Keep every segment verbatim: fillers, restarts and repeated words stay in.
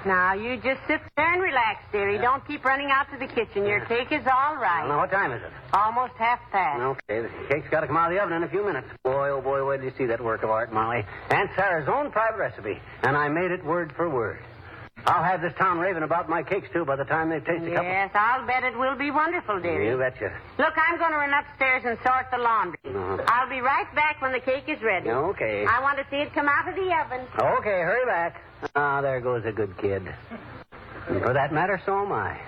Now, you just sit there and relax, dearie. Don't keep running out to the kitchen. Your cake is all right. Well, now, what time is it? Almost half past. Okay, the cake's got to come out of the oven in a few minutes. Boy, oh boy, where did you see that work of art, Molly? Aunt Sarah's own private recipe, and I made it word for word. I'll have this town raving about my cakes, too, by the time they've tasted a couple. Yes, I'll bet it will be wonderful, dearie. You betcha. Look, I'm going to run upstairs and sort the laundry. Uh-huh. I'll be right back when the cake is ready. Okay. I want to see it come out of the oven. Okay, hurry back. Ah, there goes a good kid. And for that matter, so am I.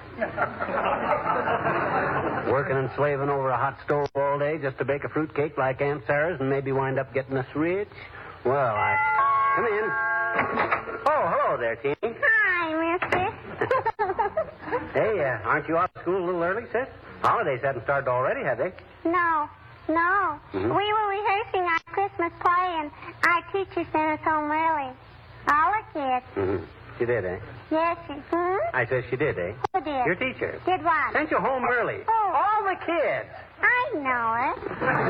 Working and slaving over a hot stove all day just to bake a fruit cake like Aunt Sarah's and maybe wind up getting us rich? Well, I... Come in. Oh, hello there, Teeny. Hi, mister. Hey, uh, aren't you out of school a little early, sis? Holidays haven't started already, have they? No, no. Mhm. We were rehearsing our Christmas play, and our teacher sent us home early. All the kids. Mm-hmm. She did, eh? Yes, she... Hmm? I said she did, eh? Who did? Your teacher. Did what? Sent you home early. Oh. All the kids. I know it.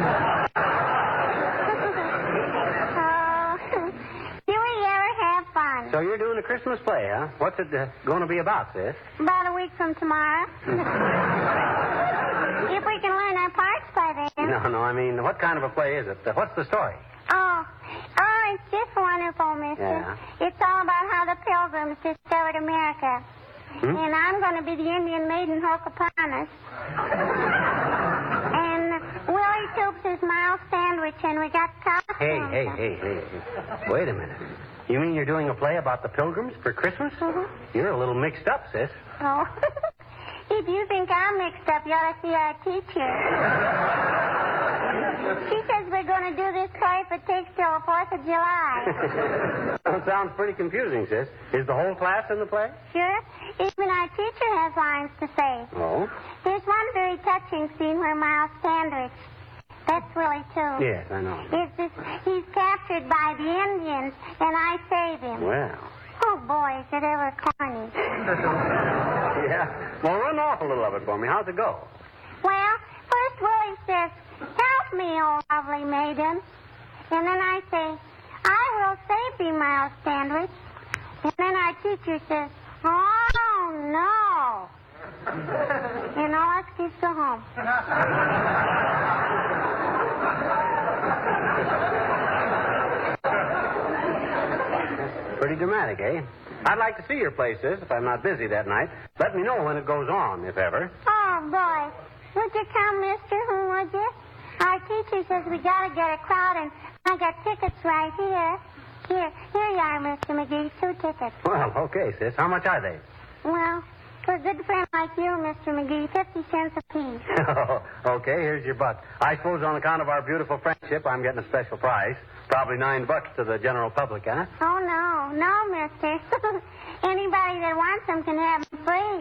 Oh. Do we ever have fun? So you're doing a Christmas play, huh? What's it uh, going to be about, sis? About a week from tomorrow. If we can learn our parts by then. No, no, I mean, what kind of a play is it? Uh, what's the story? Oh, oh, it's just wonderful, mister. Yeah. It's all about how the Pilgrims discovered America. Hmm? And I'm going to be the Indian maiden Hocaponnus. And Willie Toops is Miles Sandwich, and we got costumes. Hey, hey, hey, hey, hey. Wait a minute. You mean you're doing a play about the Pilgrims for Christmas? Mhm. You're a little mixed up, sis. Oh. If you think I'm mixed up, you ought to see our teacher. She says we're going to do this play if it takes till the fourth of July. That sounds pretty confusing, sis. Is the whole class in the play? Sure. Even our teacher has lines to say. Oh? There's one very touching scene where Miles Sandwich, that's Willie too. Yes, I know. It's just, he's captured by the Indians, and I save him. Well. Oh, boy, is it ever corny. Yeah. Well, run off a little of it for me. How's it go? Well, first Willie says, help me, oh lovely maiden. And then I say, I will save thee, Miles Sandwich. And then our teacher says, oh, no. And all us kids go home. Pretty dramatic, eh? I'd like to see your play, sis, if I'm not busy that night. Let me know when it goes on, if ever. Oh, boy. Would you come, mister? Who would you? Our teacher says we got to get a crowd, and I got tickets right here. Here, here you are, Mister McGee. Two tickets. Well, okay, sis. How much are they? Well, for a good friend like you, Mister McGee, fifty cents apiece. Okay, here's your buck. I suppose on account of our beautiful friendship, I'm getting a special price. Probably nine bucks to the general public, huh? Oh, no. No, mister. Anybody that wants them can have them free.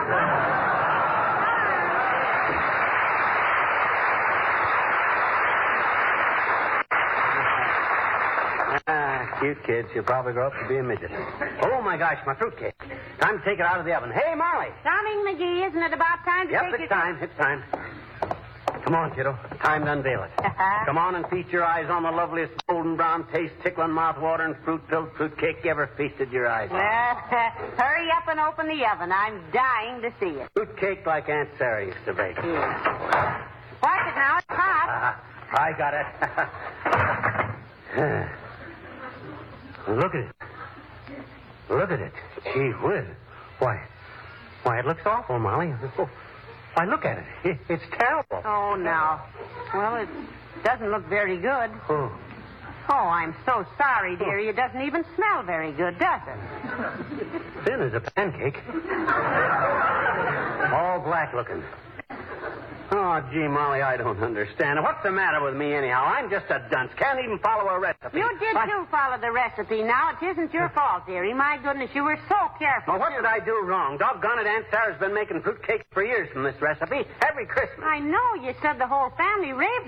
Ah, cute kid. She'll probably grow up to be a midget. Oh, my gosh, my fruitcake. Time to take it out of the oven. Hey, Molly. Coming, McGee. Isn't it about time to Yep, take it's your... time. It's time. Come on, kiddo. Time to unveil it. Come on and feast your eyes on the loveliest golden brown taste, tickling mouth-watering, fruit-filled fruitcake you ever feasted your eyes on. Well, hurry up and open the oven. I'm dying to see it. Fruitcake like Aunt Sarah used to bake. Yeah. Watch it now. It's hot. Ah, I got it. Look at it. Look at it. Gee whiz. Why, why, it looks awful, Molly. Oh, why, look at it. it. It's terrible. Oh, now. Well, it doesn't look very good. Oh. Oh, I'm so sorry, dearie. It doesn't even smell very good, does it? Thin as a pancake. All black looking. Oh, gee, Molly, I don't understand. What's the matter with me, anyhow? I'm just a dunce. Can't even follow a recipe. You did, I... too, follow the recipe. Now, it isn't your fault, dearie. My goodness, you were so careful. Well, what did I do wrong? Doggone it, Aunt Sarah's been making fruitcakes for years from this recipe. Every Christmas. I know. You said the whole family raved